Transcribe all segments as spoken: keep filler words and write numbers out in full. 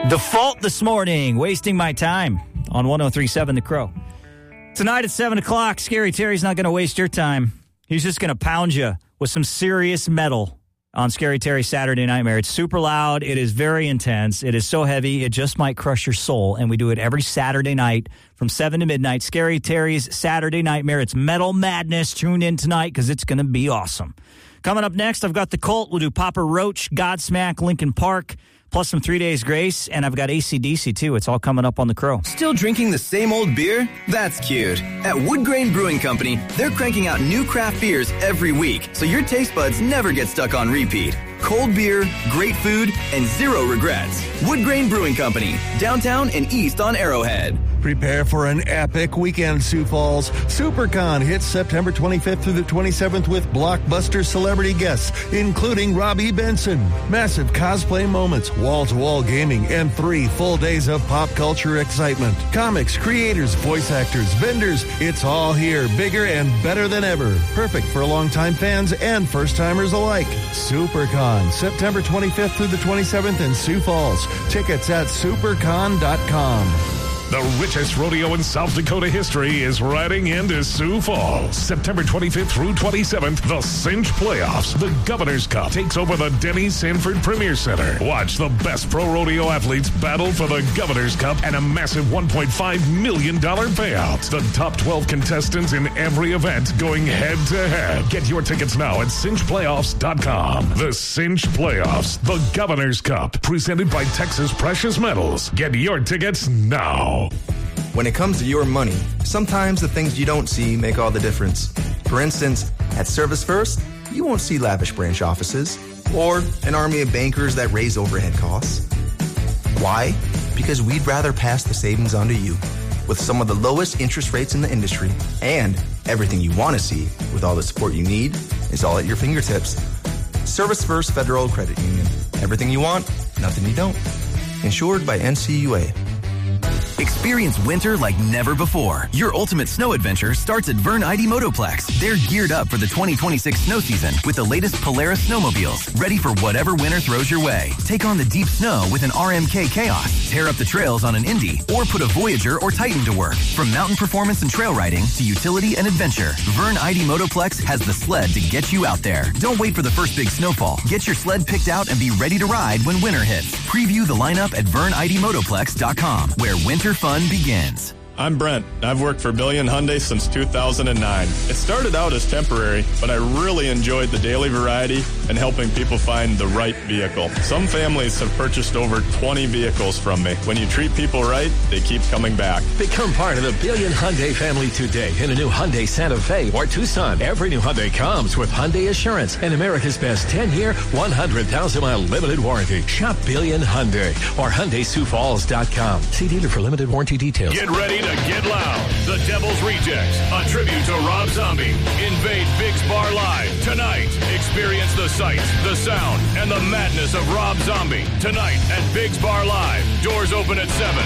Default this morning, wasting my time on one oh three point seven The Crow. Tonight at seven o'clock, Scary Terry's not going to waste your time. He's just going to pound you with some serious metal on Scary Terry's Saturday Nightmare. It's super loud. It is very intense. It is so heavy, it just might crush your soul. And we do it every Saturday night from seven to midnight. Scary Terry's Saturday Nightmare. It's Metal Madness. Tune in tonight because it's going to be awesome. Coming up next, I've got The Cult. We'll do Papa Roach, Godsmack, Linkin Park, plus some Three Days Grace, and I've got A C D C too. It's all coming up on The Crow. Still drinking the same old beer? That's cute. At Wood Grain Brewing Company, they're cranking out new craft beers every week, so your taste buds never get stuck on repeat. Cold beer, great food, and zero regrets. Wood Grain Brewing Company, downtown and east on Arrowhead. Prepare for an epic weekend, Sioux Falls. SuperCon hits September twenty-fifth through the twenty-seventh with blockbuster celebrity guests, including Robbie Benson. Massive cosplay moments, wall-to-wall gaming, and three full days of pop culture excitement. Comics, creators, voice actors, vendors, it's all here, bigger and better than ever. Perfect for longtime fans and first-timers alike. SuperCon, September twenty-fifth through the twenty-seventh in Sioux Falls. Tickets at supercon dot com. The richest rodeo in South Dakota history is riding into Sioux Falls. September twenty-fifth through twenty-seventh, the Cinch Playoffs. The Governor's Cup takes over the Denny Sanford Premier Center. Watch the best pro rodeo athletes battle for the Governor's Cup and a massive one point five million dollars payout. The top twelve contestants in every event going head-to-head. Get your tickets now at cinch playoffs dot com. The Cinch Playoffs, the Governor's Cup, presented by Texas Precious Metals. Get your tickets now. When it comes to your money, sometimes the things you don't see make all the difference. For instance, at Service First, you won't see lavish branch offices or an army of bankers that raise overhead costs. Why? Because we'd rather pass the savings on to you with some of the lowest interest rates in the industry, and everything you want to see with all the support you need is all at your fingertips. Service First Federal Credit Union. Everything you want, nothing you don't. Insured by N C U A. Experience winter like never before. Your ultimate snow adventure starts at Vern I D Motoplex. They're geared up for the twenty twenty-six snow season with the latest Polaris snowmobiles, ready for whatever winter throws your way. Take on the deep snow with an R M K Chaos, tear up the trails on an Indy, or put a Voyager or Titan to work. From mountain performance and trail riding to utility and adventure, Vern I D Motoplex has the sled to get you out there. Don't wait for the first big snowfall. Get your sled picked out and be ready to ride when winter hits. Preview the lineup at vern I D motoplex dot com, where winter fun begins. I'm Brent. I've worked for Billion Hyundai since two thousand nine. It started out as temporary, but I really enjoyed the daily variety and helping people find the right vehicle. Some families have purchased over twenty vehicles from me. When you treat people right, they keep coming back. Become part of the Billion Hyundai family today in a new Hyundai Santa Fe or Tucson. Every new Hyundai comes with Hyundai Assurance and America's best ten-year, one hundred thousand mile limited warranty. Shop Billion Hyundai or Hyundai Sioux Falls dot com. See dealer for limited warranty details. Get ready to get loud. The Devil's Rejects, a tribute to Rob Zombie. Invade Biggs Bar Live tonight. Experience the sights, the sound, and the madness of Rob Zombie tonight at Biggs Bar Live. Doors open at seven.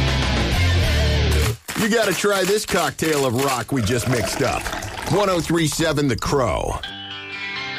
You got to try this cocktail of rock we just mixed up. one oh three point seven The Crow.